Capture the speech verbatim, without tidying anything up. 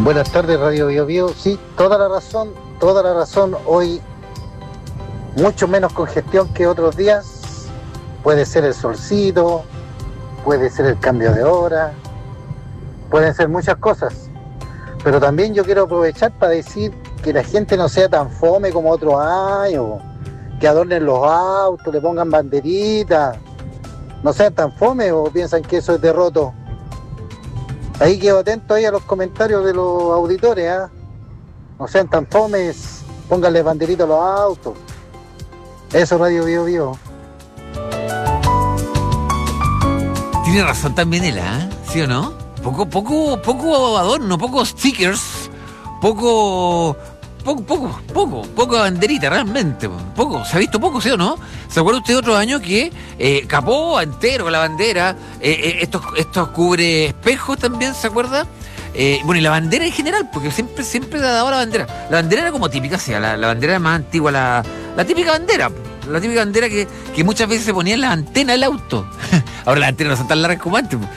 Buenas tardes, Radio Bio Bio. Sí, toda la razón, toda la razón. Hoy mucho menos congestión que otros días. Puede ser el solcito, puede ser el cambio de hora, pueden ser muchas cosas. Pero también yo quiero aprovechar para decir que la gente no sea tan fome como otros años, que adornen los autos, le pongan banderitas, no sean tan fome o piensan que eso es derroto. Ahí quedo atento ahí a los comentarios de los auditores, ¿ah? ¿eh? No sean tan fomes, pónganle banderitas a los autos. Eso, Radio Bio Bio. Tiene razón también él, ¿eh? ¿Sí o no? Poco, poco, poco adorno, pocos stickers, poco, poco, poco, poco, poco banderita realmente, poco, se ha visto poco, ¿sí o no? ¿Se acuerda usted de otro año que eh, capó entero con la bandera, eh, eh, estos, estos cubre espejos también, ¿se acuerda? Eh, bueno, y la bandera en general, porque siempre, siempre ha dado la bandera. La bandera era como típica, sí, la, la bandera más antigua, la, la típica bandera, la típica bandera que, que muchas veces se ponía en la antena del auto. Ahora las antenas no son tan largas como antes,